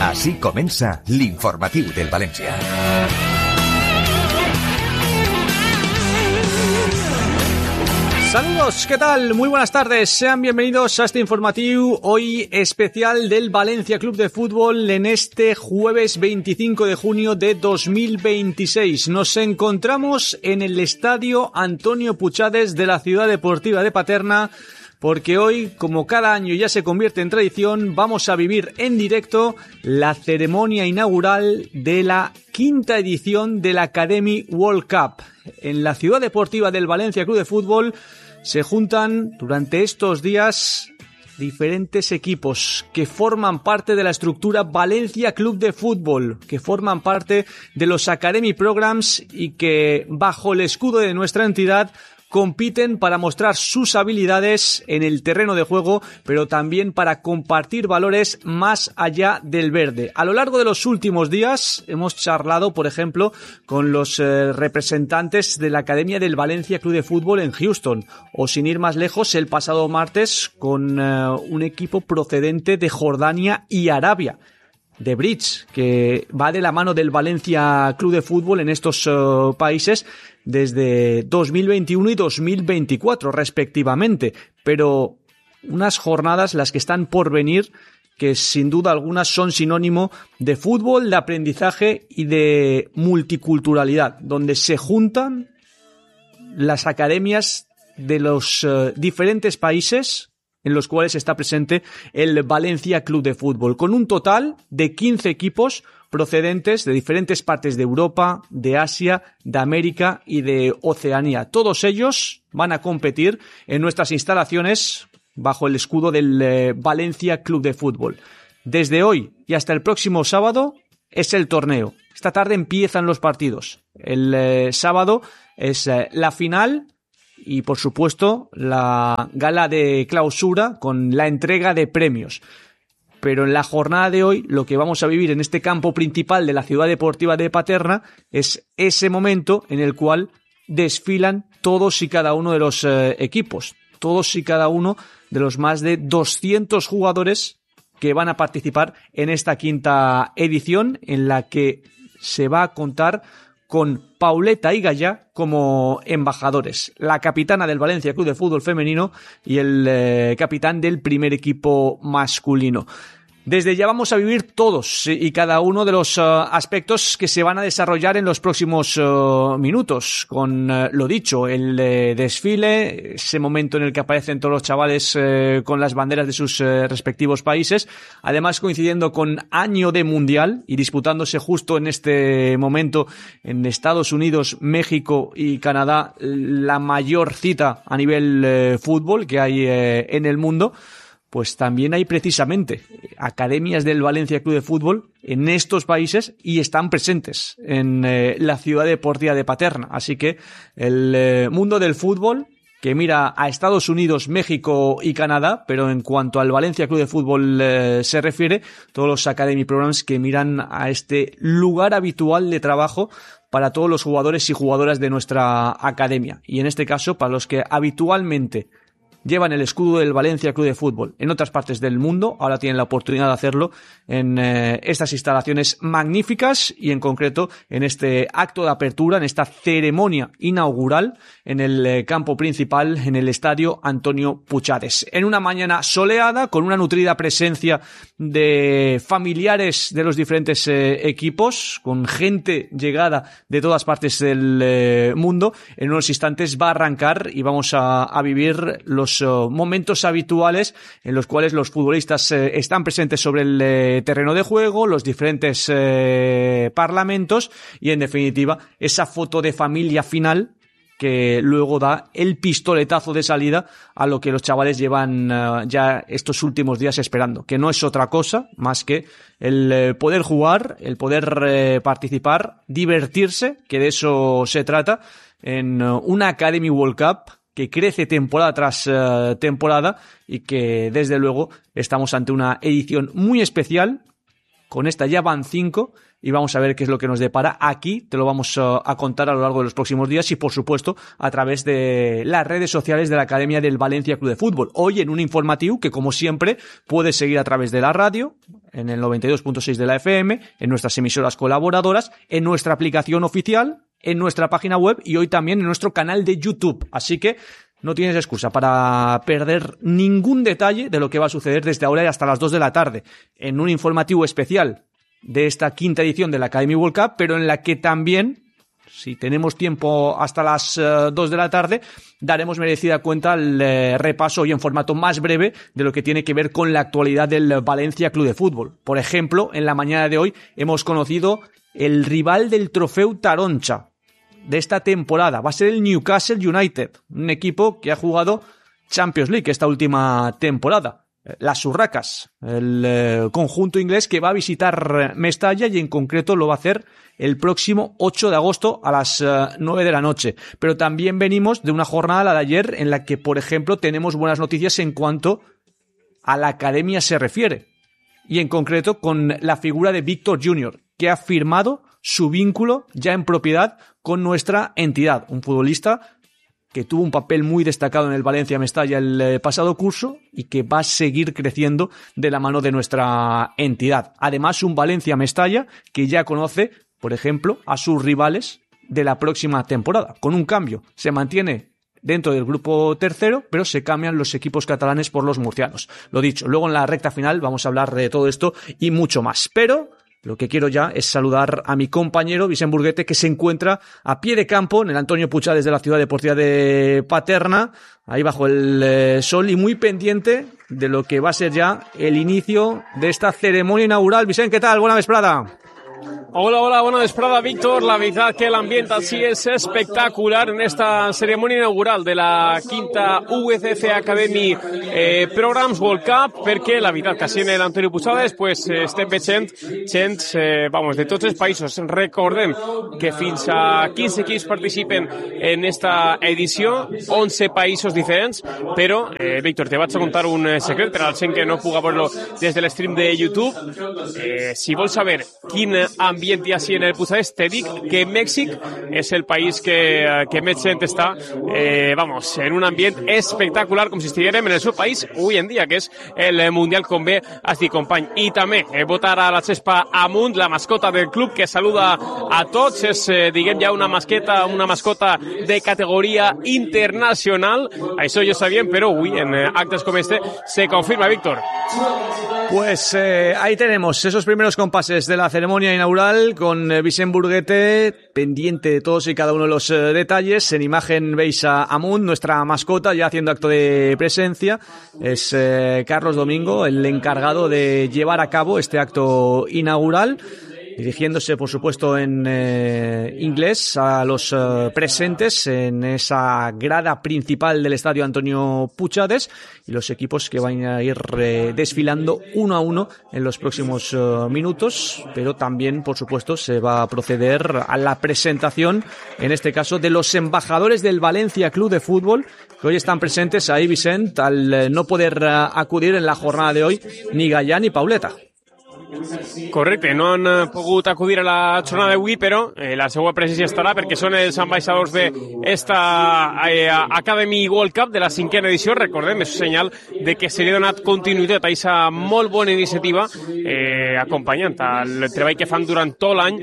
Així comença l'informatiu del València. Saludos, ¿qué tal? Muy buenas tardes, sean bienvenidos a este informativo hoy especial del Valencia Club de Fútbol en este jueves 25 de junio de 2026. Nos encontramos en el Estadio Antonio Puchades de la Ciudad Deportiva de Paterna, porque hoy, como cada año ya se convierte en tradición, vamos a vivir en directo la ceremonia inaugural de la quinta edición de la Academy World Cup. En la Ciudad Deportiva del Valencia Club de Fútbol se juntan durante estos días diferentes equipos que forman parte de la estructura Valencia Club de Fútbol, que forman parte de los Academy Programs y que, bajo el escudo de nuestra entidad, compiten para mostrar sus habilidades en el terreno de juego, pero también para compartir valores más allá del verde. A lo largo de los últimos días hemos charlado, por ejemplo, con los representantes de la Academia del Valencia Club de Fútbol en Houston, o sin ir más lejos, el pasado martes con un equipo procedente de Jordania y Arabia, de Bridge, que va de la mano del Valencia Club de Fútbol en estos países desde 2021 y 2024 respectivamente, pero unas jornadas las que están por venir que sin duda alguna son sinónimo de fútbol, de aprendizaje y de multiculturalidad, donde se juntan las academias de los diferentes países en los cuales está presente el Valencia Club de Fútbol, con un total de 15 equipos procedentes de diferentes partes de Europa, de Asia, de América y de Oceanía. Todos ellos van a competir en nuestras instalaciones bajo el escudo del Valencia Club de Fútbol. Desde hoy y hasta el próximo sábado es el torneo. Esta tarde empiezan los partidos. El sábado es la final y, por supuesto, la gala de clausura con la entrega de premios. Pero en la jornada de hoy, lo que vamos a vivir en este campo principal de la Ciudad Deportiva de Paterna es ese momento en el cual desfilan todos y cada uno de los equipos, todos y cada uno de los más de 200 jugadores que van a participar en esta quinta edición, en la que se va a contar con Pauleta y Gallá como embajadores, la capitana del Valencia Club de Fútbol femenino y el capitán del primer equipo masculino. Desde ya vamos a vivir todos y cada uno de los aspectos que se van a desarrollar en los próximos minutos. Con lo dicho, el desfile, ese momento en el que aparecen todos los chavales con las banderas de sus respectivos países, además coincidiendo con año de mundial y disputándose justo en este momento en Estados Unidos, México y Canadá la mayor cita a nivel fútbol que hay en el mundo. Pues también hay precisamente academias del Valencia Club de Fútbol en estos países y están presentes en la Ciudad Deportiva de Paterna. Así que el mundo del fútbol, que mira a Estados Unidos, México y Canadá, pero en cuanto al Valencia Club de Fútbol se refiere, todos los Academy Programs que miran a este lugar habitual de trabajo para todos los jugadores y jugadoras de nuestra academia. Y en este caso, para los que habitualmente llevan el escudo del Valencia Club de Fútbol en otras partes del mundo, ahora tienen la oportunidad de hacerlo en estas instalaciones magníficas y en concreto en este acto de apertura, en esta ceremonia inaugural en el campo principal, en el Estadio Antonio Puchades. En una mañana soleada, con una nutrida presencia de familiares de los diferentes equipos, con gente llegada de todas partes del mundo, en unos instantes va a arrancar y vamos a vivir los momentos habituales en los cuales los futbolistas están presentes sobre el terreno de juego, los diferentes parlamentos y, en definitiva, esa foto de familia final que luego da el pistoletazo de salida a lo que los chavales llevan ya estos últimos días esperando, que no es otra cosa más que el poder jugar, el poder participar, divertirse, que de eso se trata, en una Academy World Cup que crece temporada tras temporada y que desde luego estamos ante una edición muy especial. Con esta ya van 5 y vamos a ver qué es lo que nos depara. Aquí te lo vamos a contar a lo largo de los próximos días y, por supuesto, a través de las redes sociales de la Academia del Valencia Club de Fútbol. Hoy en un informativo que, como siempre, puedes seguir a través de la radio, en el 92.6 de la FM, en nuestras emisoras colaboradoras, en nuestra aplicación oficial, en nuestra página web y hoy también en nuestro canal de YouTube. Así que no tienes excusa para perder ningún detalle de lo que va a suceder desde ahora y hasta las 2 de la tarde en un informativo especial de esta quinta edición de la Academy World Cup, pero en la que también, si tenemos tiempo hasta las 2 de la tarde, daremos merecida cuenta el repaso y en formato más breve de lo que tiene que ver con la actualidad del Valencia Club de Fútbol. Por ejemplo, en la mañana de hoy hemos conocido el rival del Trofeu Taroncha de esta temporada. Va a ser el Newcastle United, un equipo que ha jugado Champions League esta última temporada. Las Urracas, el conjunto inglés que va a visitar Mestalla y en concreto lo va a hacer el próximo 8 de agosto a las 9 de la noche. Pero también venimos de una jornada, la de ayer, en la que, por ejemplo, tenemos buenas noticias en cuanto a la academia se refiere. Y en concreto con la figura de Víctor Junior, que ha firmado su vínculo ya en propiedad con nuestra entidad. Un futbolista que tuvo un papel muy destacado en el Valencia Mestalla el pasado curso y que va a seguir creciendo de la mano de nuestra entidad. Además, un Valencia Mestalla que ya conoce, por ejemplo, a sus rivales de la próxima temporada. Con un cambio, se mantiene dentro del grupo tercero, pero se cambian los equipos catalanes por los murcianos. Lo dicho, luego en la recta final vamos a hablar de todo esto y mucho más. Pero lo que quiero ya es saludar a mi compañero Vicent Burguete, que se encuentra a pie de campo en el Antonio Puchades de la Ciudad Deportiva de Paterna, ahí bajo el sol y muy pendiente de lo que va a ser ya el inicio de esta ceremonia inaugural. Vicent, ¿qué tal? Buena vesprada. Hola, buena vesprada, Víctor. La verdad que el ambiente así es espectacular en esta ceremonia inaugural de la quinta UVCF Academy Programs World Cup, perquè la veritat que així en l'Antonio Puigades pues, estem veient gent de tots els països. Recordem que fins a 15 equips participen en esta edició, 11 països diferents, però, Víctor, te vaig a contar un secret per al gent que no puga veure-lo des de l'stream de YouTube. Si vols saber quin ambient hi ha així en el Puigades, te dic que Mèxic és el país que més gent està en un ambient espectacular, com si estiguérem en el seu país avui en dia, que és el Mundial, com bé has dit, company. I també votar a la Xespa Amunt, la mascota del club, que saluda a tots. És, diguem, ja una mascota de categoria internacional. Això ja ho sabíem, però avui en actes com este se confirma, Víctor. Pues ahí tenemos esos primeros compases de la ceremonia inaugural con Vicent Burguete, pendiente de todos y cada uno de los detalles. En imagen veis a Amunt, nuestra mascota, ya haciendo acto de presencia. Es Carlos Domingo, el encargado de llevar a cabo este acto inaugural, dirigiéndose, por supuesto, en inglés a los presentes en esa grada principal del estadio Antonio Puigades y los equipos que van a ir desfilando uno a uno en los próximos minutos, pero también, por supuesto, se va a proceder a la presentación, en este caso, de los embajadores del Valencia Club de Fútbol, que hoy están presentes ahí, Vicent, al no poder acudir en la jornada de hoy ni Gallà ni Pauleta. Correcte, no han pogut acudir a la jornada d'avui, però la seva presència estarà perquè són els ambaixadors d'esta Academy World Cup de la cinquena edició. Recordem, és un senyal de que se li ha donat continuïtat a aquesta molt bona iniciativa, acompanyant el treball que fan durant tot l'any.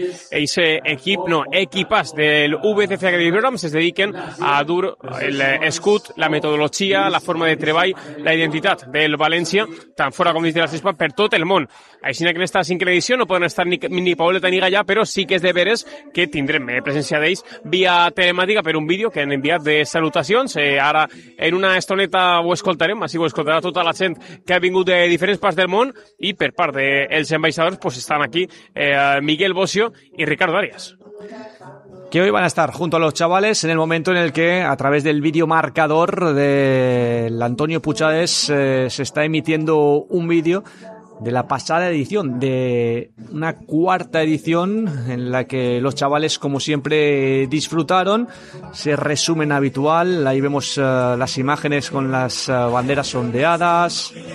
Equipàs del VCF Academy Programs es dediquen a dur l'escut, la metodologia, la forma de treball, la identitat del València, tant fora com dins de la Xespa, per tot el món. Així que en esta cinquena edició no poden estar ni Pauleta ni Gallà, però sí que és de veres que tindrem presència d'ells via telemàtica per un vídeo que han enviat de salutacions. Ara en una estoneta ho escoltarem, així ho escoltarà tota la gent que ha vingut de diferents parts del món, i per part dels ambaixadors pues estan aquí Miguel Bocio y Ricardo Arias, que hoy van a estar junto a los chavales en el momento en el que, a través del vídeo marcador del Antonio Puigades, se está emitiendo un vídeo de la pasada edición, de una cuarta edición en la que los chavales, como siempre, disfrutaron. Ese resumen habitual, ahí vemos las imágenes con las banderas ondeadas,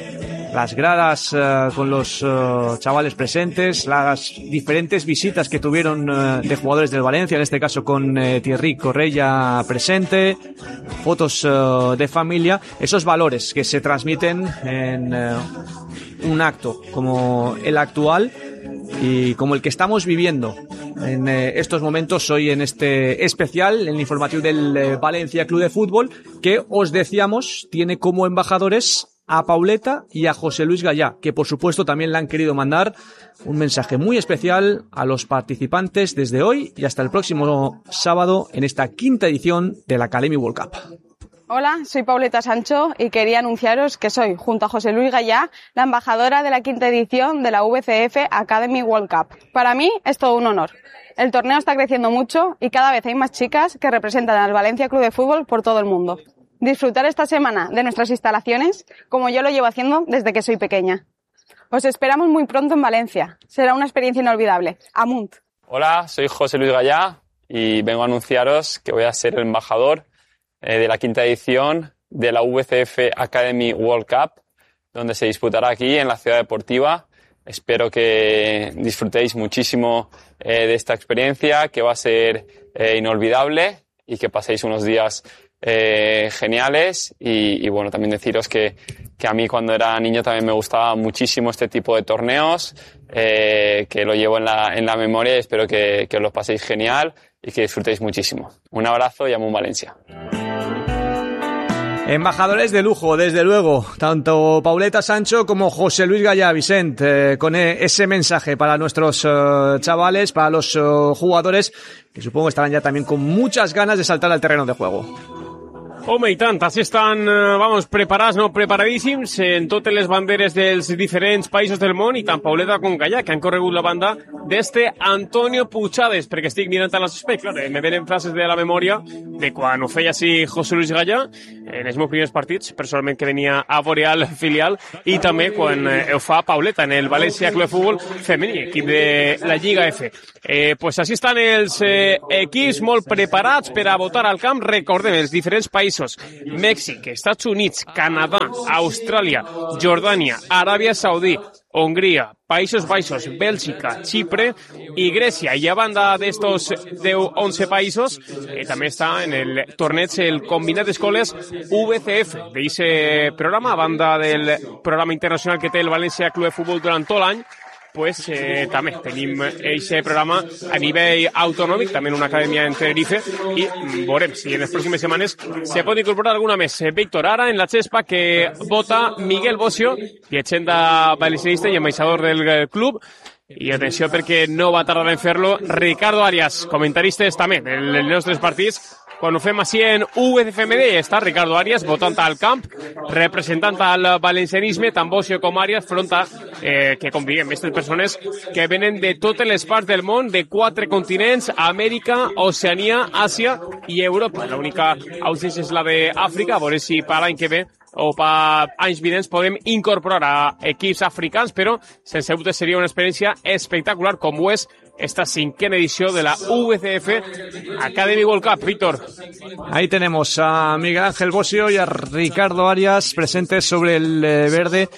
las gradas con los chavales presentes, las diferentes visitas que tuvieron de jugadores del Valencia, en este caso con Thierry Correia presente, fotos de familia, esos valores que se transmiten en un acto como el actual y como el que estamos viviendo en estos momentos hoy en este especial, en el informativo del Valencia Club de Fútbol, que os decíamos tiene como embajadores a Pauleta y a José Luis Gallá, que por supuesto también le han querido mandar un mensaje muy especial a los participantes desde hoy y hasta el próximo sábado en esta quinta edición de la Academy World Cup. Hola, soy Pauleta Sancho y quería anunciaros que soy, junto a José Luis Gallá, la embajadora de la quinta edición de la VCF Academy World Cup. Para mí es todo un honor. El torneo está creciendo mucho y cada vez hay más chicas que representan al Valencia Club de Fútbol por todo el mundo. Disfrutar esta semana de nuestras instalaciones como yo lo llevo haciendo desde que soy pequeña. Os esperamos muy pronto en Valencia. Será una experiencia inolvidable. Amunt. Hola, soy José Luis Gallá y vengo a anunciaros que voy a ser el embajador de la quinta edición de la VCF Academy World Cup, donde se disputará aquí en la Ciudad Deportiva. Espero que disfrutéis muchísimo de esta experiencia, que va a ser inolvidable y que paséis unos días geniales y bueno, también deciros que a mí cuando era niño también me gustaba muchísimo este tipo de torneos, que lo llevo en la memoria y espero que os lo paséis genial y que disfrutéis muchísimo. Un abrazo y Amunt Valencia. Embajadores de lujo, desde luego, tanto Pauleta Sancho como José Luis Gallá, Vicent, con ese mensaje para nuestros chavales, para los jugadores, que supongo estarán ya también con muchas ganas de saltar al terreno de juego. Home, i tant, així estan, preparats, no preparadíssims en totes les banderes dels diferents països del món i tant Pauleta com Gallà, que han corregut la banda d'este Antonio Puchades, perquè estic mirant a la suspect, clar, me venen frases de la memòria de quan ho feia així José Luis Gallà, en els meus primers partits, personalment que venia a Boreal filial, i també quan ho fa Pauleta en el València Club de Futbol femení, equip de la Lliga F. Pues així estan els equips molt preparats per a votar al camp. Recordem, els diferents països: Mèxic, Estats Units, Canadà, Austràlia, Jordània, Aràbia Saudí, Hongria, Països Baixos, Bèlgica, Xipre i Grècia. I a banda d'estos 10-11 països, també està en el torneig el combinat d'escoles VCF d'aquest programa, a banda del programa internacional que té el València Club de Futbol durant tot l'any. Pues també tenim aquest programa a nivell autonòmic, també en una acadèmia en Tenerife, i veurem si en les pròximes setmanes se pot incorporar alguna més. Víctor, ara en la xespa que vota Miguel Bocio, llegenda valencianista i ambaixador del club, i atenció perquè no va tardar en fer-lo Ricardo Arias, comentaristes també dels nostres partits. Quan ho fem així en VCFMD està Ricardo Arias votant al camp, representant al valencianisme, tant Bocio com Arias, front a que, com diguem, aquestes persones que venen de totes les parts del món, de 4 continents: Amèrica, Oceania, Àsia i Europa. L'única ausència és la d'Àfrica, a veure si per l'any que ve o per anys vinents podem incorporar a equips africans, però sense dubte seria una experiència espectacular, com ho és esta 5ª edición de la VCF Academy World Cup. Víctor. Ahí tenemos a Miguel Ángel Bocio y a Ricardo Arias presentes sobre el verde,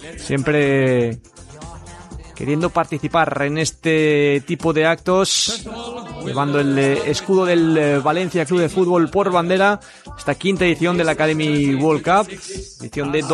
siempre queriendo participar en este tipo de actos, llevando el escudo del Valencia Club de Fútbol por bandera, esta 5ª edición de la Academy World Cup, edición de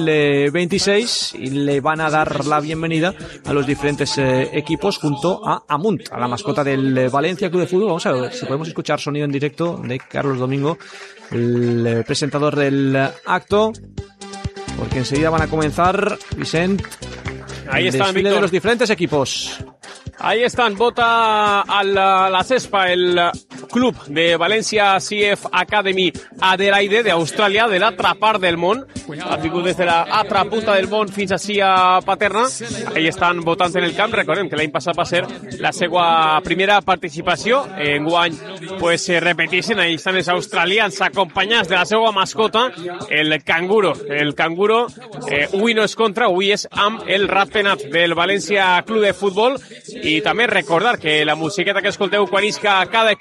2026, y le van a dar la bienvenida a los diferentes equipos junto a Amunt, a la mascota del Valencia Club de Fútbol. Vamos a ver si podemos escuchar sonido en directo de Carlos Domingo, el presentador del acto, porque enseguida van a comenzar, Vicent, ahí están, desfile de los diferentes equipos. Ahí están, vota a la CESPA el club de València CF Academy Adelaide d'Austràlia, de l'altra part del món. Ha vingut des de l'altra punta del món fins així a Paterna. Ahí estan votant en el camp. Recordem que l'any passat va ser la seva primera participació. Enguany pues repeteixen, ahí estan els australians acompanyats de la seva mascota, el canguro. El canguro avui no és contra, avui és amb el ratpenat del València Club de Futbol. I també recordar que la musiqueta que escolteu quan isca cada equip ha sigut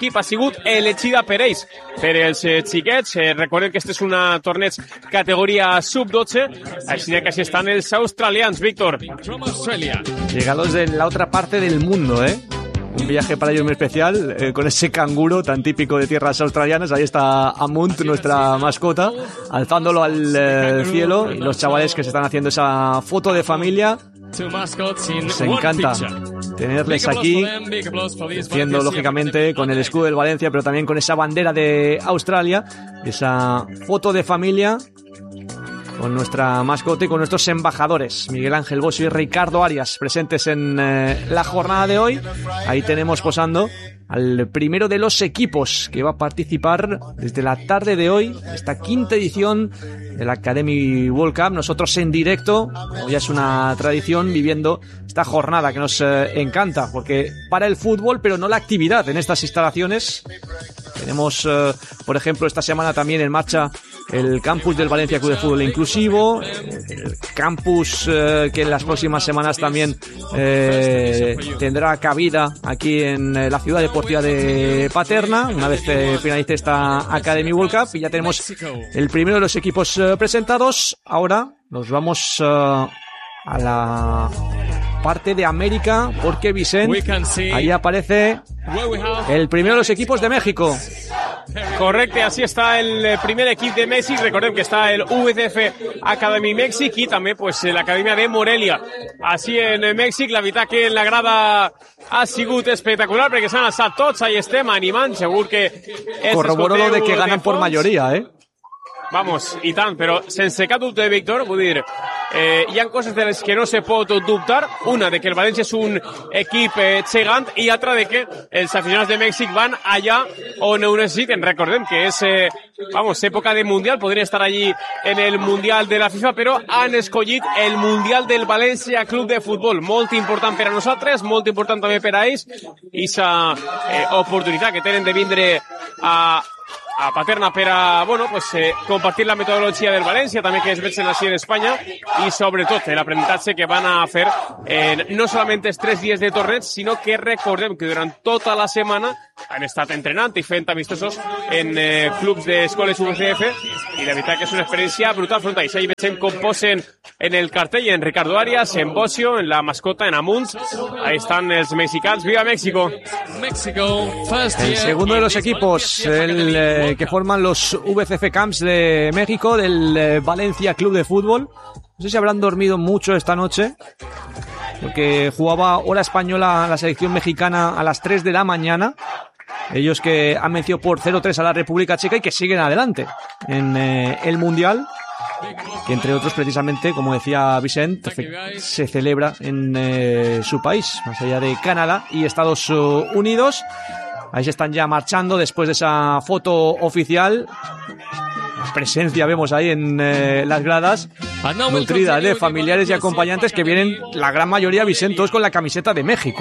sigut l'Echida per ells, per els xiquets. Recordem que este és un torneig categoria sub-12, així que així estan els australians, Víctor. Llegados de la otra parte del mundo, un viaje para ellos muy especial, con ese canguro tan típico de tierras australianas. Ahí está Amunt, nuestra mascota, alzándolo al cielo, y los chavales que se están haciendo esa foto de familia. Nos encanta tenerles aquí, haciendo lógicamente con el escudo del Valencia, pero también con esa bandera de Australia, esa foto de familia con nuestra mascota y con nuestros embajadores, Miguel Ángel Bosio y Ricardo Arias, presentes en la jornada de hoy. Ahí tenemos posando al primero de los equipos que va a participar desde la tarde de hoy, esta quinta edición de la Academy World Cup. Nosotros en directo, como ya es una tradición, viviendo esta jornada que nos encanta, porque para el fútbol, pero no la actividad en estas instalaciones. Tenemos, por ejemplo, esta semana también en marcha el campus del Valencia Club de Fútbol Inclusivo, el campus que en las próximas semanas también tendrá cabida aquí en la ciudad deportiva de Paterna, una vez finalice esta Academy World Cup, y ya tenemos el primero de los equipos presentados. Ahora nos vamos a la parte de América, porque Vicente, ahí aparece el primero de los equipos de México. Correcte, així està el primer equip de Mèxic. Recordem que està el UVCF Academy Mèxic i també pues, l'Acadèmia de Morelia. Així en Mèxic, la veritat que la grada ha sigut espectacular perquè s'han alçat tots, ahí estem animant, segur que... Corroboro lo de que ganan por mayoría, Vamos, i tant, però sense cap dubte, Víctor, vull dir, hi ha coses de les que no se pot dubtar. Una, de que el València és un equip gegant, i altra, de que els aficionats de Mèxic van allà on ho necessiten. Recordem que és, època de Mundial, podrien estar allí en el Mundial de la FIFA, però han escollit el Mundial del València Club de Futbol. Molt important per a nosaltres, molt important també per a ells, i aquesta oportunitat que tenen de vindre a Paterna per a, compartir la metodologia del València, també que es veig així en Espanya, i sobretot l'aprenentatge que van a fer no solament els 3 dies de torneig, sinó que recordem que durant tota la setmana han estat entrenant i fent amistosos en clubs d'escoles UVCF, i la veritat que és una experiència brutal front a ells. Ahí veiem com posen en el cartell en Ricardo Arias, en Bosio, en la mascota, en Amunt. Ahí están els mexicans. ¡Viva México! El segundo de los equipos, que forman los VCF Camps de México, del Valencia Club de Fútbol. No sé si habrán dormido mucho esta noche, porque jugaba hora española la selección mexicana a las 3 de la mañana. Ellos que han vencido por 0-3 a la República Checa y que siguen adelante en el Mundial, que entre otros precisamente, como decía Vicente, se celebra en su país, más allá de Canadá y Estados Unidos. Ahí se están ya marchando después de esa foto oficial. Presencia vemos ahí en las gradas, nutrida de familiares y acompañantes que vienen, la gran mayoría, Vicente, todos con la camiseta de México.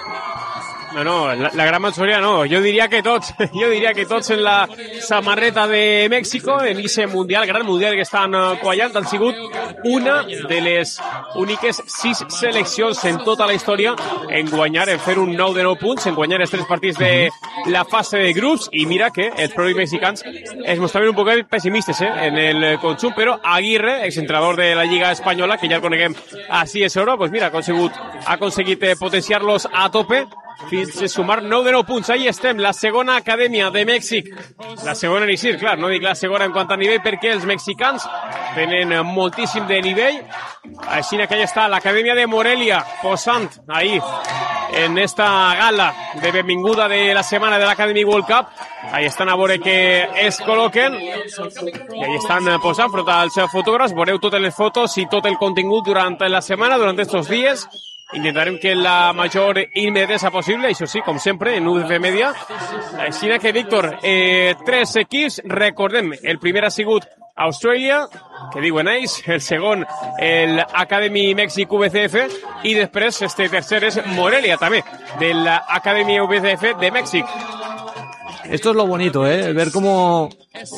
No, la gran majoria no. Jo diria que tots en la samarreta de Mèxico, en aquest mundial, gran mundial que estan quallant. Han sigut una de les úniques 6 seleccions en tota la història en guanyar, en fer un 9 de 9 punts, en guanyar els 3 partits de la fase de grups, i mira que els propis mexicans es mostraven un poc pessimistes en el conjunt, però Aguirre, exentrenador de la Lliga Espanyola, que ja el coneguem així és hora, pues mira, ha aconseguit potenciar-los a tope fins a sumar 9 de 9 punts. Ahí estem, la segona acadèmia de Mèxic. La segona en Isir, clar, no dic la segona en quant a nivell, perquè els mexicans tenen moltíssim de nivell. Així que allà està l'acadèmia de Morelia, posant ahí en esta gala de benvinguda de la setmana de l'Academy World Cup. Ahí estan a veure que es col·loquen i ahí estan posant front als fotògrafs. Veureu totes les fotos i tot el contingut durant la setmana, durant estos dies. Intentarem que la major immediatesa possible, això sí, com sempre, en UVF Media. Així que, Víctor, 3 equips, recordem, el primer ha sigut Austràlia, que diuen ells, el segon, el Academy Mèxic UVCF, i després este tercer és Morelia, també, de la Academy UVCF de Mèxic. Esto es lo bonito, ver cómo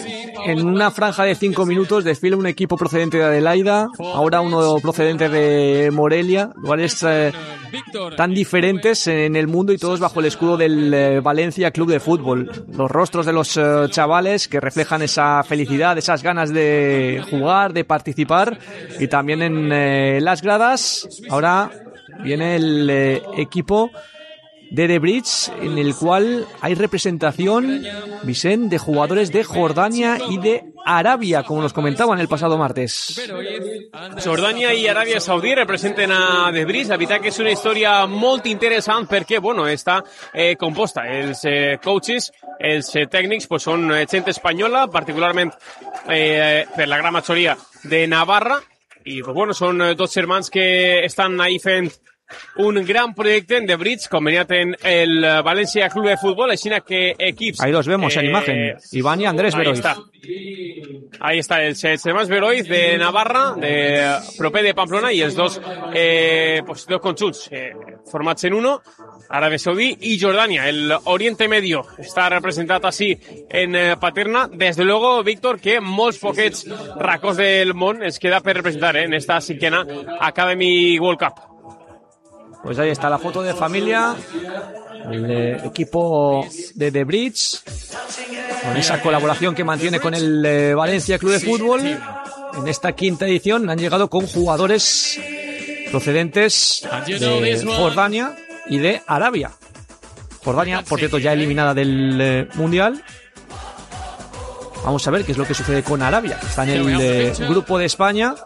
en una franja de 5 minutos desfila un equipo procedente de Adelaida, ahora uno procedente de Morelia, lugares tan diferentes en el mundo y todos bajo el escudo del Valencia Club de Fútbol. Los rostros de los chavales que reflejan esa felicidad, esas ganas de jugar, de participar, y también en las gradas ahora viene el equipo de The Bridge, en el cual hay representación, Vicent, de jugadores de Jordania y de Arabia, como nos comentaban el pasado martes. Jordania i Aràbia Saudí representen a The Bridge. La veritat que és una història molt interessant perquè, bueno, està composta. Els coaches, els tècnics, pues són gent espanyola, particularment per la gran majoria de Navarra, i pues, bueno, són dos germans que estan ahí fent un gran projecte en The Bridge, conveniat en el Valencia Club de Fútbol, així que equips... Ahí los vemos en imagen, Iván y Andrés Beroiz. Ahí está, els germans Beroiz de Navarra, de proper de Pamplona, i els dos conjunts formats en uno, Arabia Saudí i Jordania. El Oriente Medio està representat així en Paterna. Des de luego, Víctor, que molts poquets racons del món es queda per representar en esta cinquena Academy World Cup. Pues ahí está la foto de familia, el equipo de The Bridge, con esa colaboración que mantiene con el Valencia Club de Fútbol. En esta quinta edición han llegado con jugadores procedentes de Jordania y de Arabia. Jordania, por cierto, ya eliminada del Mundial. Vamos a ver qué es lo que sucede con Arabia. Está en el grupo de España.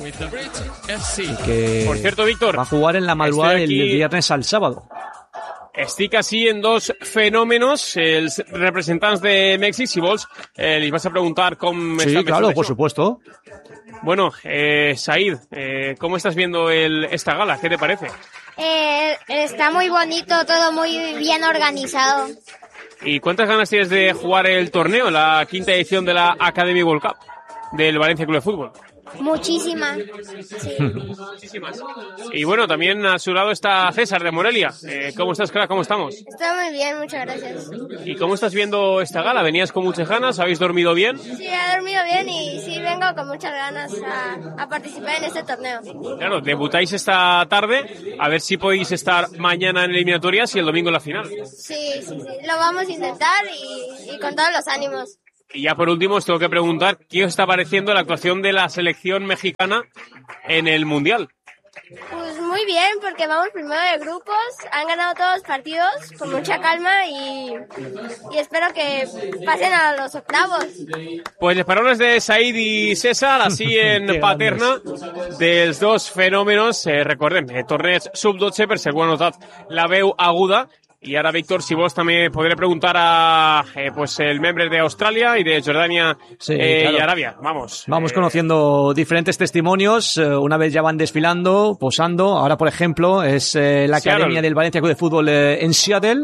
Y que, por cierto, Víctor, va a jugar en la madrugada del viernes al sábado. Estic així en dos fenòmenos, els representants de Mèxic. Si vols, les vas a preguntar com sí, claro, por supuesto. Bueno, Said, ¿cómo estás viendo esta gala? ¿Qué te parece? Está muy bonito, todo muy bien organizado. ¿Y cuántas ganas tienes de jugar el torneo, la quinta edición de la Academy World Cup del Valencia Club de Fútbol? Muchísimas. Sí. Muchísimas. Y bueno, también a su lado está César de Morelia. ¿Cómo estás, crack? ¿Cómo estamos? Está muy bien, muchas gracias. ¿Y cómo estás viendo esta gala? ¿Venías con muchas ganas? ¿Habéis dormido bien? Sí, he dormido bien y sí vengo con muchas ganas a participar en este torneo. Claro, debutáis esta tarde, a ver si podéis estar mañana en eliminatorias y el domingo en la final. Sí, lo vamos a intentar y con todos los ánimos. Y ya por último os tengo que preguntar, ¿qué os está pareciendo la actuación de la selección mexicana en el Mundial? Pues muy bien, porque vamos primero de grupos, han ganado todos los partidos con mucha calma y espero que pasen a los octavos. Pues les paraules de Said i César, així en Paterna, dels dos fenòmenos, recordem, torneig sub-12, per si algú ha notat la veu aguda. Y ahora, Víctor, si vos también podré preguntar a pues el membre de Australia y de Jordania sí, claro. Y Arabia. Vamos conociendo diferentes testimonios. Una vez ya van desfilando, posando. Ahora, por ejemplo, es la Academia del Valencia Club de Fútbol en Seattle.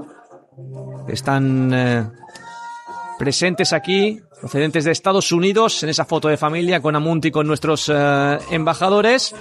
Están presentes aquí, procedentes de Estados Unidos, en esa foto de familia con Amunti, con nuestros embajadores.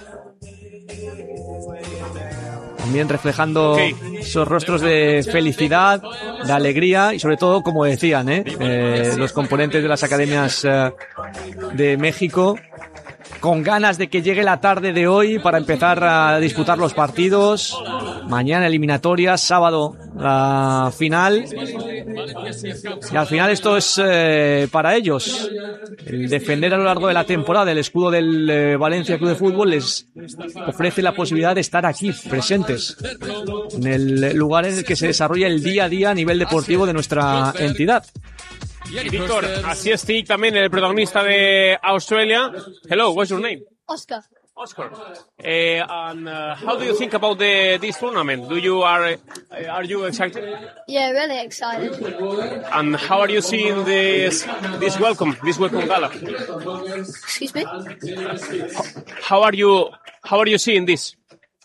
También reflejando esos rostros de felicidad, de alegría y sobre todo, como decían, los componentes de las academias de México, con ganas de que llegue la tarde de hoy para empezar a disputar los partidos. Mañana eliminatorias, sábado la final. Y al final esto es para ellos. El defender a lo largo de la temporada el escudo del Valencia Club de Fútbol les ofrece la posibilidad de estar aquí, presentes, en el lugar en el que se desarrolla el día a día a nivel deportivo de nuestra entidad. Y Víctor, así estic también el protagonista de Australia. Hello, what's your name? Oscar. And how do you think about this tournament? Are you excited? Yeah, really excited. And how are you seeing this welcome gala? Excuse me? How are you seeing this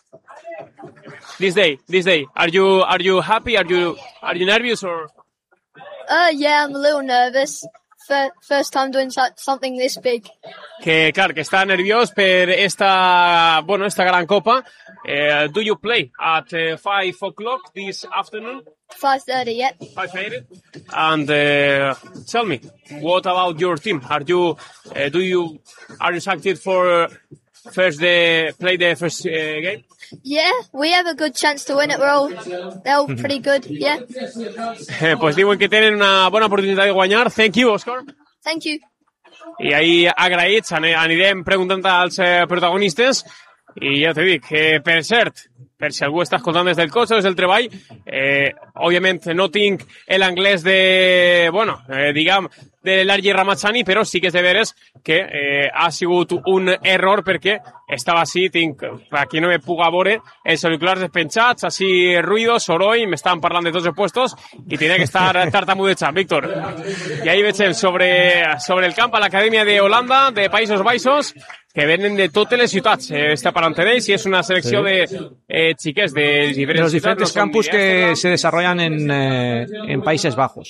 day? Are you happy? Are you nervous or? Yeah, I'm a little nervous. first time doing something this big. Que, clar, que està nerviós per esta gran copa. Do you play at 5 o'clock this afternoon? 5:30, yeah. 5:30. And tell me, what about your team? Are you excited for play the first game? Yeah, we have a good chance to win it. They're all pretty good, yeah. Pues diuen que tenen una bona oportunitat de guanyar. Thank you, Òscar. Thank you. I ahí agraïts anirem preguntant als protagonistes i ja t'he dit que, per cert, per si algú està escoltant des del cotxe o des del treball, òbviament no tinc l'anglès de l'Argi Ramazzani, però sí que és de veres que ha sigut un error perquè estava així, per qui no me puga veure, els auriculars despenjats, així ruïdo, soroll, m'estaven parlant de tots els puestos i tenia que estar tartamudejant, Víctor. I ahí veiem sobre el camp a l'Acadèmia d'Holanda, de Països Baixos, que venen de totes les ciutats. Està per entenells i és una selecció de xiques de los diferentes campus que se desarrollan en Países Bajos.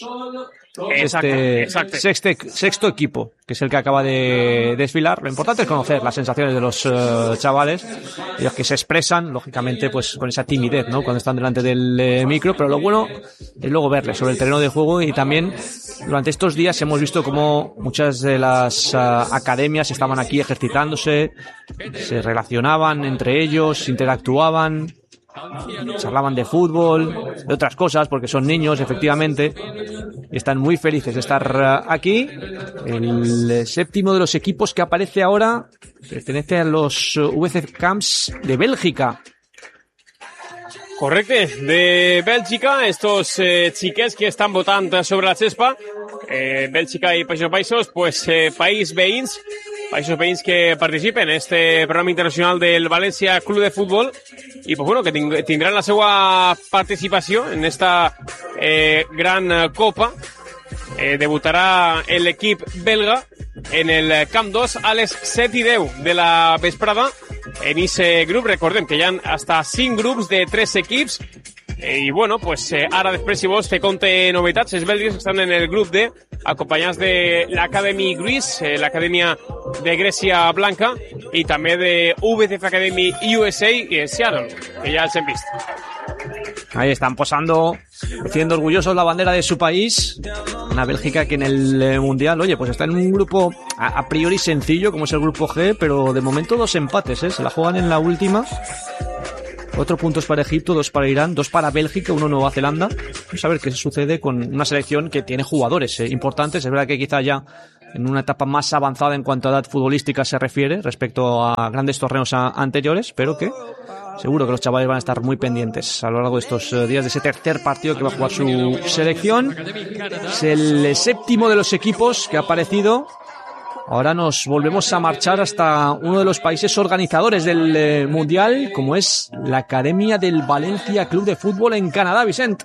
Exacto. Sexto equipo, que es el que acaba de desfilar. Lo importante es conocer las sensaciones de los chavales, los que se expresan, lógicamente, pues con esa timidez, ¿no? Cuando están delante del micro, pero lo bueno es luego verles sobre el terreno de juego. Y también durante estos días hemos visto cómo muchas de las academias estaban aquí ejercitándose, se relacionaban entre ellos, interactuaban, charlaban de fútbol, de otras cosas, porque son niños, efectivamente, y están muy felices de estar aquí. El séptimo de los equipos que aparece ahora pertenece a los VC Camps de Bèlgica. Correcte, de Bèlgica, estos xiquets que estan votant sobre la gespa, Bèlgica i Països Baixos, pues països veïns que participen en este programa internacional del València Club de Futbol i pues bueno, que tindran la seva participació en esta gran copa. Debutarà l'equip belga en el Camp 2 a les 7:10 de la vesprada. En ese grup, recordem que hi ha hasta 5 grups de 3 equips. I bueno, pues ara després, si vols, te conte novetats. Els belgues estan en el grup D, acompanyats de l'Academy Greece, l'Acadèmia de Grècia Blanca, i també de VCF Academy USA i Seattle, que ja els hem vist. Ahí están posando, luciendo orgullosos la bandera de su país. Una Bélgica que en el Mundial, oye, pues está en un grupo a priori sencillo, como es el grupo G, pero de momento 2 empates, se la juegan en la última. 4 puntos para Egipto, 2 para Irán, 2 para Bélgica, 1 Nueva Zelanda. Vamos a ver qué sucede con una selección que tiene jugadores importantes. Es verdad que quizá ya en una etapa más avanzada en cuanto a edad futbolística se refiere respecto a grandes torneos anteriores, pero que seguro que los chavales van a estar muy pendientes a lo largo de estos días de ese tercer partido que va a jugar su selección. Es el séptimo de los equipos que ha aparecido. Ahora nos volvemos a marchar hasta uno de los países organizadores del Mundial, como es la Acadèmia del València Club de Fútbol en Canadà, Vicent.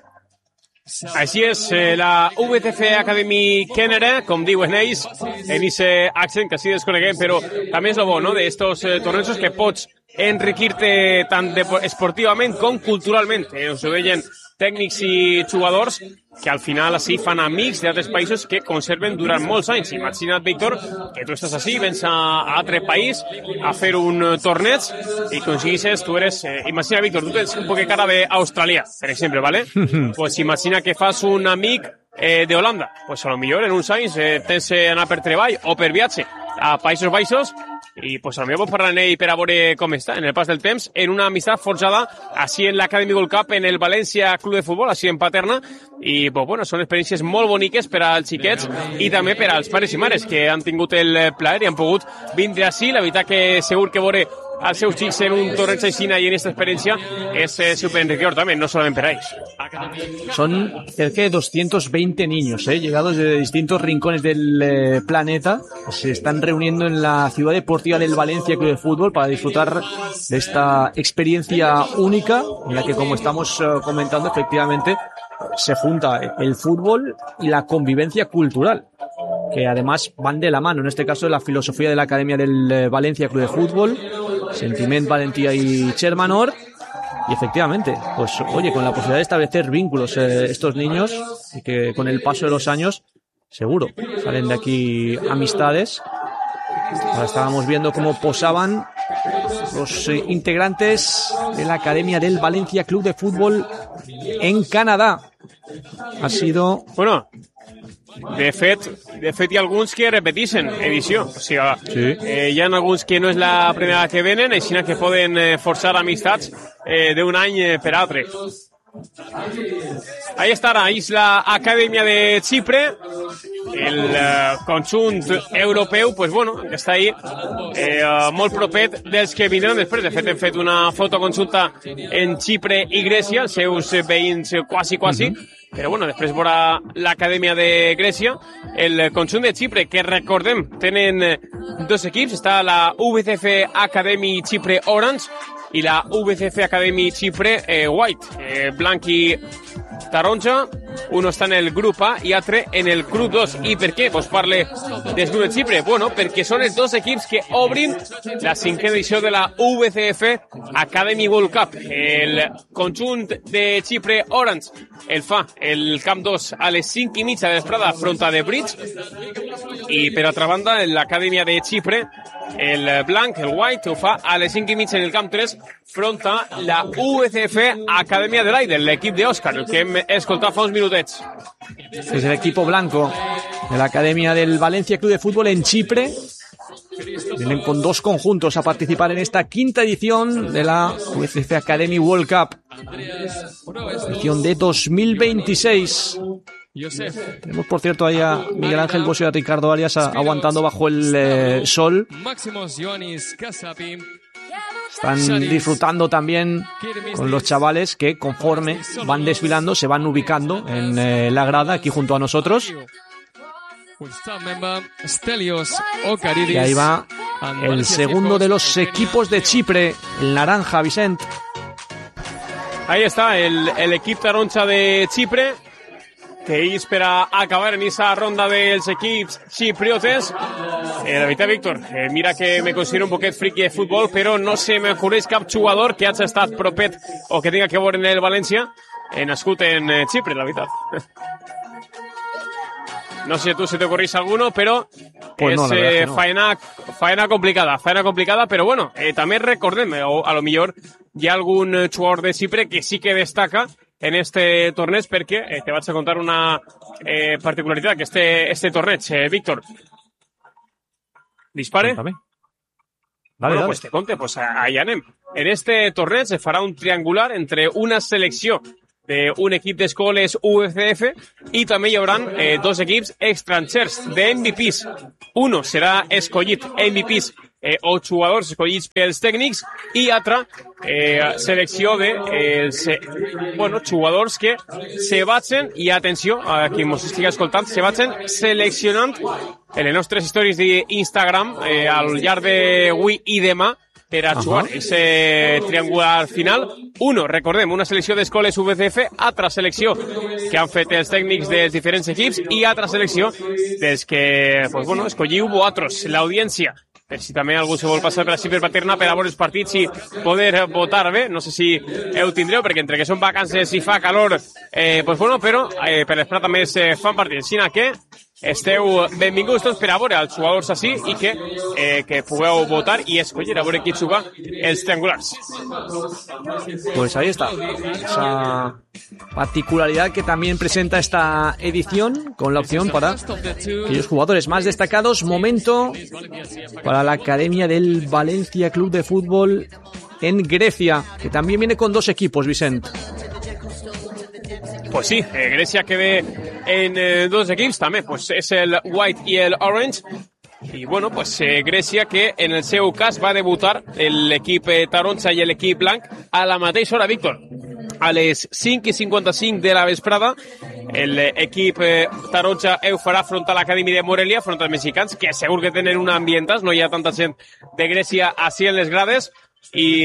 Així és, la VCF Academy Canada, com diuen ells, en ese accent que sí desconeguem, però també és el bo, no?, d'estos tornejos que pots enriquir-te tant esportivament com culturalment. Us ho deien tècnics i jugadors que al final així fan amics d'altres països que conserven durant molts anys. Imagina't, Víctor, que tu estàs així, vens a altre país a fer un torneig i aconseguixes, tu eres... imagina, Víctor, tu tens un poc de cara d'Austràlia, per exemple, ¿vale? Pues imagina que fas un amic de Holanda. Pues a lo millor en uns anys tens anar per treball o per viatge a Països Baixos i pues a lo millor pots parlar amb ell per a veure com està en el pas del temps, en una amistat forjada així en l'Academy Gold Cup en el València Club de Futbol, així en Paterna, i pues bueno, són experiències molt boniques per als xiquets i també per als pares i mares que han tingut el plaer i han pogut vindre així. La veritat que segur que veure als seus xics en un torneig aixina i en esta experiència és superenriquidor també, no solament per a ells. Son cerca de 220 niños, llegados de distintos rincones del planeta. Se están reuniendo en la ciudad deportiva del València Club de Fútbol para disfrutar de esta experiencia única en la que, como estamos comentando, efectivamente se junta el fútbol y la convivencia cultural, que además van de la mano, en este caso de la filosofía de la Acadèmia del València Club de Fútbol, Sentiment, Valentía y Chermanor. Y efectivamente, pues oye, con la posibilidad de establecer vínculos estos niños y que con el paso de los años seguro. Salen de aquí amistades. Ahora estábamos viendo cómo posaban los integrantes de la Academia del Valencia Club de Fútbol en Canadà. Ha sido... Bueno, de fet hi ha alguns que repeteixen edició, o sigui, sí. Hi ha alguns que no és la primera que venen, així que poden forçar amistats d'un any per altre. Ahí estarà, és la Acadèmia de Xipre, el conjunt europeu, pues bueno, que està ahí molt propet dels que vindran després. De fet, hem fet una foto conjunta en Xipre i Grècia, els seus veïns quasi, però bueno, després veurà l'Acadèmia de Grècia, el conjunt de Xipre, que recordem, tenen dos equips, està la VCF Academy Chipre Orange i la VCF Academy Chipre White, blanc i taronja. Uno està en el grup A i altre en el grup 2. I per què? Pues parle del grup de Xipre. Bueno, perquè són els dos equips que obrin la 5a edició de la VCF Academy World Cup. El conjunt de Xipre Orange el fa el camp 2 a les 5:30 de vesprada front a The Bridge. I per altra banda, l'Acadèmia de Xipre, el blanc, el white, ho fa a les 5:30 en el camp 3 front a la VCF Acadèmia de l'Aide, l'equip d'Òscar, el que hem escoltat fa uns minutets. Es el equipo blanco de la Academia del Valencia Club de Fútbol en Chipre. Vienen con dos conjuntos a participar en esta 5ª edición de la VCF Academy World Cup. Edición de 2026. Tenemos, por cierto, ahí a Miguel Ángel Bosch y a Ricardo Arias aguantando bajo el sol. Están disfrutando también con los chavales que, conforme van desfilando, se van ubicando en la grada aquí junto a nosotros. Y ahí va el segundo de los equipos de Chipre, el naranja, Vicent. Ahí está el equip taronja de Chipre, que ells per a acabar en aquesta ronda dels equips xipriotes. La veritat, Víctor, mira que me considero un poquet friqui de futbol, però no se m'acudeix cap jugador que hagi estat propet o que tinga que veure en el València nascut en Xipre, la veritat. No sé si tu se te ocorrís alguno, però pues no, és faena complicada, però bueno, també recordem, o a lo millor hi ha algun jugador de Xipre que sí que destaca en este torneig, perquè te vaig a contar una particularitat que este torneig, Víctor. Dispare. Dale. Bueno, pues te conte, pues ahí anem. En este torneig se farà un triangular entre una selecció d'un equip d'escoles UFCF i també hi haurà dos equips estrangers de MVPs. Uno serà escollit MVPs o jugadors escollits pels tècnics i altra selecció de jugadors que se vagin, i atenció a qui ens estigui escoltant, se vagin seleccionant en les nostres històries d'Instagram al llarg d'avui i demà per a jugar ese triangular final. Uno, recordem, una selecció d'escoles VCF, altra selecció que han fet els tècnics dels diferents equips i altra selecció dels que, pues bueno, escolliu vosaltres, l'audiència. Per si també algú se vol passar per així per Paterna per a veure els partits i poder votar bé. No sé si ho tindreu, perquè entre que són vacances i fa calor, pues bueno, però per l'esperar també es fan partits. Així que esteu benvinguts tots per a veure els jugadors així i que pugueu votar i escollir a veure qui juga els triangulars. Pues ahí está, esa particularidad que también presenta esta edición, con la opción para aquellos jugadores más destacados. Momento para la Academia del Valencia Club de Fútbol en Grecia, que también viene con dos equipos, Vicent. Pues sí, Grecia que ve en dos equips també, pues és el White i el Orange. I bueno, pues Grècia que en el seu cas va debutar l'equip taronja i l'equip blanc a la mateixa hora, Víctor. A les 5:55 de la vesprada, l'equip taronja ho farà front a l'Acadèmia de Morelia, front als mexicans, que segur que tenen un ambientàs, no hi ha tanta gent de Grècia així en les grades, i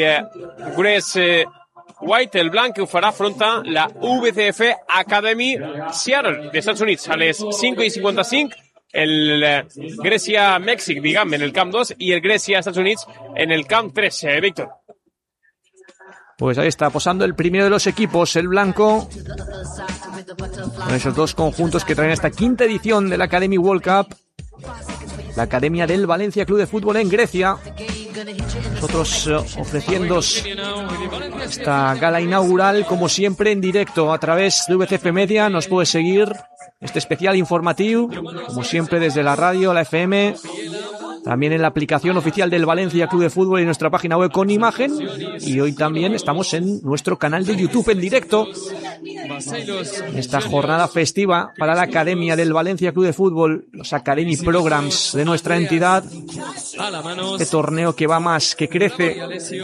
White, el blanc, ho farà front a la VCF Academy Seattle dels Estats Units a les 5:55. El Grècia-Mèxic, diguem, en el camp 2 i el Grècia-Estats Units en el camp 3, Víctor. Pues ahí está, posando el primero de los equipos, el blanco, con esos dos conjuntos que traen esta quinta edición de la Academy World Cup, la Academia del Valencia Club de Fútbol en Grecia. Nosotros ofreciéndoos esta gala inaugural, como siempre, en directo a través de VCF Media. Nos puedes seguir este especial informativo, como siempre, desde la radio, la FM, también en la aplicación oficial del Valencia Club de Fútbol y nuestra página web con imagen. Y hoy también estamos en nuestro canal de YouTube en directo, en esta jornada festiva para la Academia del Valencia Club de Fútbol, los Academy Programs de nuestra entidad. Este torneo que va más, que crece.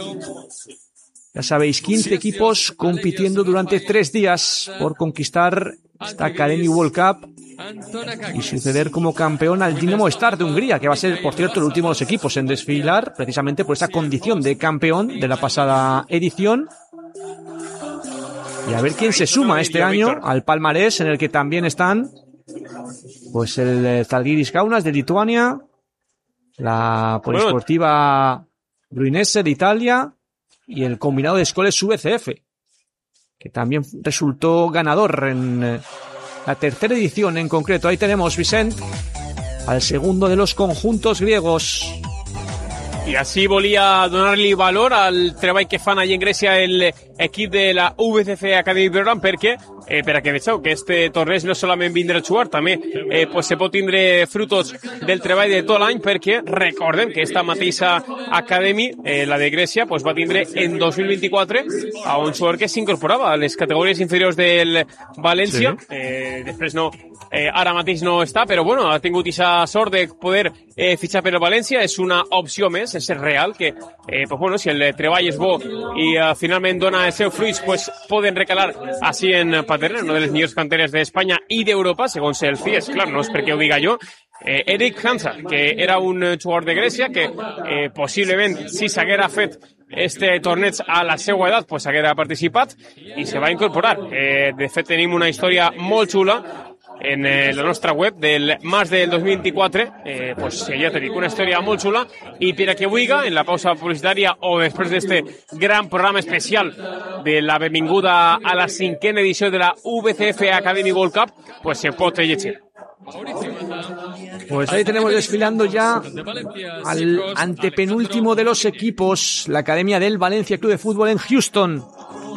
Ya sabéis, 15 equipos compitiendo durante 3 días por conquistar esta Academy World Cup y suceder como campeón al Dinamo Star de Hungría, que va a ser, por cierto, el último de los equipos en desfilar, precisamente por esa condición de campeón de la pasada edición. Y a ver quién se suma este año al palmarés, en el que también están pues el Zalgiris Kaunas de Lituania, la Polisportiva Ruinese de Italia y el combinado de escoles VCF, que también resultó ganador en la tercera edición en concreto. Ahí tenemos, Vicent, al segundo de los conjuntos griegos. I així volia donar-li valor al treball que fan allà en Grècia l'equip de la VCF Academy Program perquè veieu que este torneig no solament vindrà a jugar, també pues se pot tindre frutos del treball de tot l'any, perquè recordem que esta mateixa Academy, la de Grècia, pues va tindre en 2024 a un jugador que s'incorporava a les categories inferiors del València. Sí. Després no, ara mateix no està, però bueno, ha tingut aquesta sort de poder fitxar per el València. És una opció més, és real que pues bueno, si el treball és bo i finalment dona els seus fruits, pues poden recalar així en Paterna, una de les millors canteres d'Espanya i d'Europa, segons el CIES, clar, no és perquè ho diga jo. Eric Hansa, que era un jugador de Grècia que possiblement, si s'haguera fet este torneig a la seva edat, pues haguera participat i se va incorporar. De fet, tenim una història molt xula en la nostra web del març del 2024, pues ja te dic, una història molt xula, i per a que vulga, en la pausa publicitària o després d'este gran programa especial de la benvinguda a la 5ª edició de la VCF Academy World Cup, pues se pot llegir. Pues ahí tenemos desfilando ya al antepenúltimo de los equipos, la Academia del Valencia Club de Fútbol en Houston.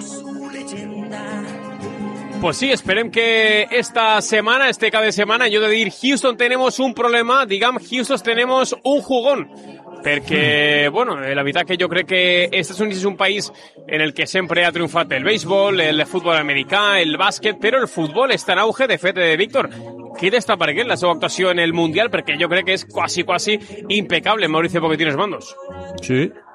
Pues sí, esperem que esta semana, este cada semana, yo de dir Houston tenemos un problema, diguem, Houston tenemos un jugón. Perquè, bueno, la veritat que jo crec que Estats Units és un país en el que sempre ha triomfat el béisbol, el futbol americà, el bàsquet, però el futbol està en auge. De fet, Víctor, qui t'està pareguent la seva actuació en el Mundial? Perquè jo crec que és quasi impecable Mauricio Pochettino Mandos. Sí,